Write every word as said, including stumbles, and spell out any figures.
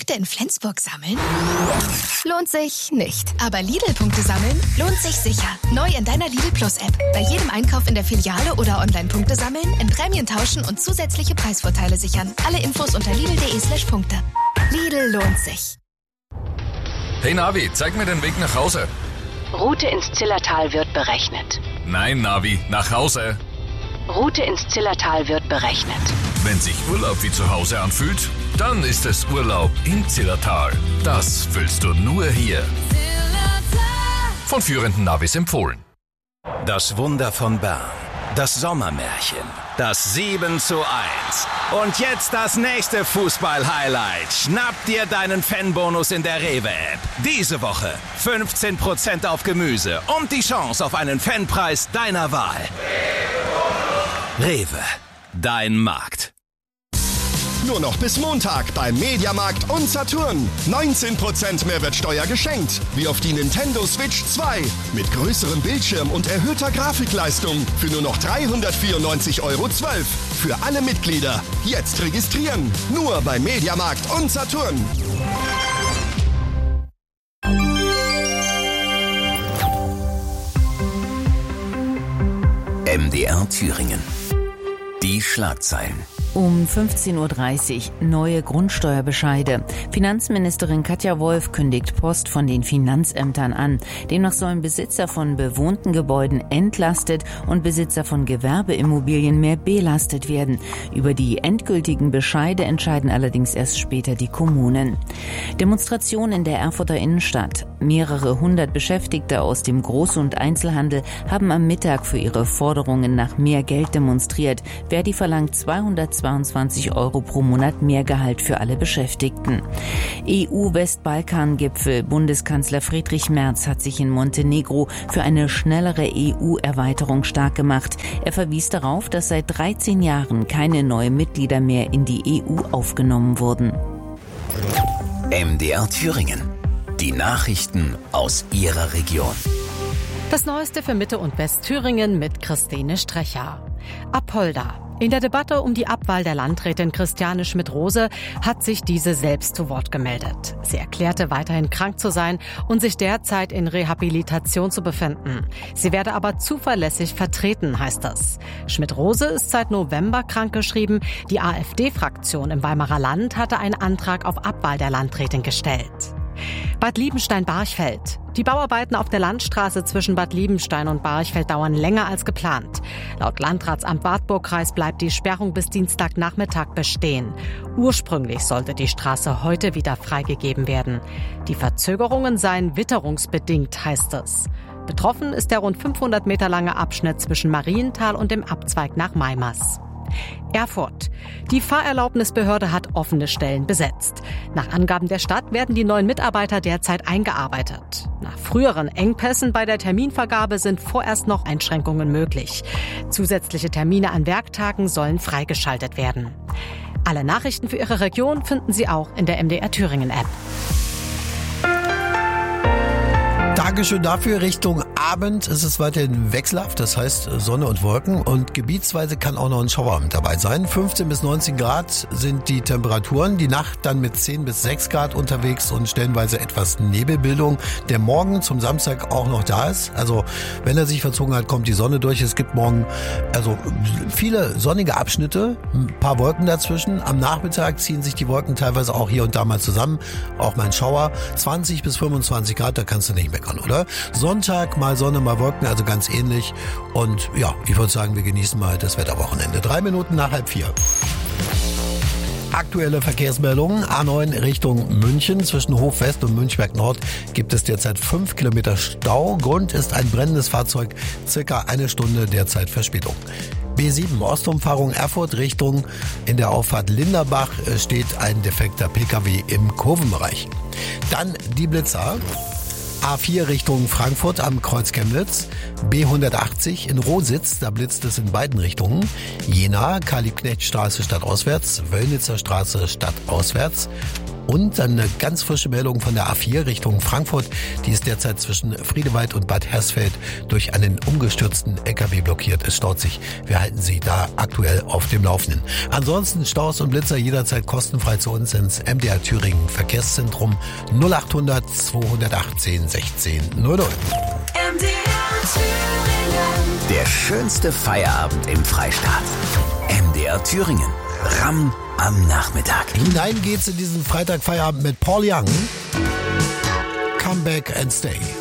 Punkte in Flensburg sammeln? Lohnt sich nicht. Aber Lidl-Punkte sammeln lohnt sich sicher. Neu in deiner Lidl Plus-App. Bei jedem Einkauf in der Filiale oder online Punkte sammeln, in Prämien tauschen und zusätzliche Preisvorteile sichern. Alle Infos unter lidl.de slash Punkte. Lidl lohnt sich. Hey Navi, zeig mir den Weg nach Hause. Route ins Zillertal wird berechnet. Nein, Navi, nach Hause. Route ins Zillertal wird berechnet. Wenn sich Urlaub wie zu Hause anfühlt, dann ist es Urlaub im Zillertal. Das fühlst du nur hier. Von führenden Navis empfohlen. Das Wunder von Bern. Das Sommermärchen. Das sieben zu eins. Und jetzt das nächste Fußball-Highlight. Schnapp dir deinen Fanbonus in der Rewe-App. Diese Woche fünfzehn Prozent auf Gemüse und die Chance auf einen Fanpreis deiner Wahl. Rewe, dein Markt. Nur noch bis Montag beim Mediamarkt und Saturn. neunzehn Prozent Mehrwertsteuer geschenkt. Wie auf die Nintendo Switch zwei. Mit größerem Bildschirm und erhöhter Grafikleistung. Für nur noch dreihundertvierundneunzig Euro zwölf. Für alle Mitglieder. Jetzt registrieren. Nur beim Mediamarkt und Saturn. M D R Thüringen. Die Schlagzeilen. Um fünfzehn Uhr dreißig neue Grundsteuerbescheide. Finanzministerin Katja Wolf kündigt Post von den Finanzämtern an. Demnach sollen Besitzer von bewohnten Gebäuden entlastet und Besitzer von Gewerbeimmobilien mehr belastet werden. Über die endgültigen Bescheide entscheiden allerdings erst später die Kommunen. Demonstration in der Erfurter Innenstadt. Mehrere hundert Beschäftigte aus dem Groß- und Einzelhandel haben am Mittag für ihre Forderungen nach mehr Geld demonstriert. Verdi verlangt zweihundertzweiundzwanzig Euro pro Monat mehr Gehalt für alle Beschäftigten. E U-Westbalkan-Gipfel. Bundeskanzler Friedrich Merz hat sich in Montenegro für eine schnellere E U-Erweiterung stark gemacht. Er verwies darauf, dass seit dreizehn Jahren keine neuen Mitglieder mehr in die E U aufgenommen wurden. M D R Thüringen. Die Nachrichten aus Ihrer Region. Das Neueste für Mitte- und Westthüringen mit Christine Strecher. Apolda. In der Debatte um die Abwahl der Landrätin Christiane Schmidt-Rose hat sich diese selbst zu Wort gemeldet. Sie erklärte, weiterhin krank zu sein und sich derzeit in Rehabilitation zu befinden. Sie werde aber zuverlässig vertreten, heißt es. Schmidt-Rose ist seit November krankgeschrieben. Die AfD-Fraktion im Weimarer Land hatte einen Antrag auf Abwahl der Landrätin gestellt. Bad Liebenstein-Barchfeld. Die Bauarbeiten auf der Landstraße zwischen Bad Liebenstein und Barchfeld dauern länger als geplant. Laut Landratsamt Wartburgkreis bleibt die Sperrung bis Dienstagnachmittag bestehen. Ursprünglich sollte die Straße heute wieder freigegeben werden. Die Verzögerungen seien witterungsbedingt, heißt es. Betroffen ist der rund fünfhundert Meter lange Abschnitt zwischen Marienthal und dem Abzweig nach Maimers. Erfurt. Die Fahrerlaubnisbehörde hat offene Stellen besetzt. Nach Angaben der Stadt werden die neuen Mitarbeiter derzeit eingearbeitet. Nach früheren Engpässen bei der Terminvergabe sind vorerst noch Einschränkungen möglich. Zusätzliche Termine an Werktagen sollen freigeschaltet werden. Alle Nachrichten für Ihre Region finden Sie auch in der M D R Thüringen App. Dankeschön dafür. Richtung Abend ist es weiterhin wechselhaft, das heißt Sonne und Wolken und gebietsweise kann auch noch ein Schauer mit dabei sein. fünfzehn bis neunzehn Grad sind die Temperaturen, die Nacht dann mit zehn bis sechs Grad unterwegs und stellenweise etwas Nebelbildung, der morgen zum Samstag auch noch da ist. Also wenn er sich verzogen hat, kommt die Sonne durch. Es gibt morgen also viele sonnige Abschnitte, ein paar Wolken dazwischen. Am Nachmittag ziehen sich die Wolken teilweise auch hier und da mal zusammen, auch mal ein Schauer. zwanzig bis fünfundzwanzig Grad, da kannst du nicht meckern, oder? Sonntag mal Sonne, mal Wolken, also ganz ähnlich. Und ja, ich würde sagen, wir genießen mal das Wetterwochenende. Drei Minuten nach halb vier. Aktuelle Verkehrsmeldungen. A neun Richtung München. Zwischen Hof-West und Münchberg Nord gibt es derzeit fünf Kilometer Stau. Grund ist ein brennendes Fahrzeug. Circa eine Stunde derzeit Verspätung. B sieben Ostumfahrung Erfurt Richtung. In der Auffahrt Linderbach steht ein defekter Pkw im Kurvenbereich. Dann die Blitzer. A vier Richtung Frankfurt am Kreuz Chemnitz, B hundertachtzig in Rositz, da blitzt es in beiden Richtungen, Jena, Karl-Liebknecht-Straße stadtauswärts, Wöllnitzer Straße stadtauswärts, Und dann eine ganz frische Meldung von der A vier Richtung Frankfurt. Die ist derzeit zwischen Friedewald und Bad Hersfeld durch einen umgestürzten L K W blockiert. Es staut sich. Wir halten Sie da aktuell auf dem Laufenden. Ansonsten Staus und Blitzer jederzeit kostenfrei zu uns ins M D R Thüringen Verkehrszentrum null achthundert zweihundertachtzehn sechzehn null null. M D R Thüringen. Der schönste Feierabend im Freistaat. M D R Thüringen. Ramm am Nachmittag. Hinein geht's in diesen Freitagfeierabend mit Paul Young. Come back and stay.